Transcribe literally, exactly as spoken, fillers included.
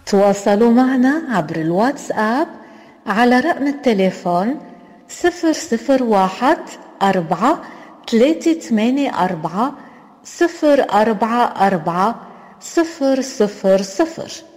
تواصلوا معنا عبر الواتساب على رقم التليفون صفر صفر واحد أربعة ثلاثة ثمانية أربعة صفر أربعة أربعة صفر صفر صفر.